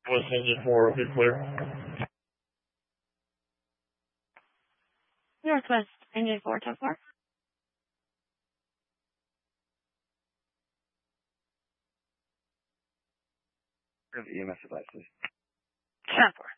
West Engine 4, okay, clear. Northwest Engine 4, top 4. EMS devices. Top 4.